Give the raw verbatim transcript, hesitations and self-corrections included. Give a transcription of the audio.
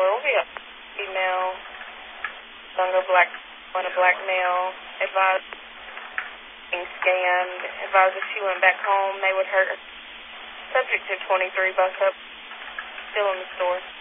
store will be a female, younger black, on a black male, advised being scanned, advised if she went back home, they would hurt her. Subject to twenty-three buck up, still in the store.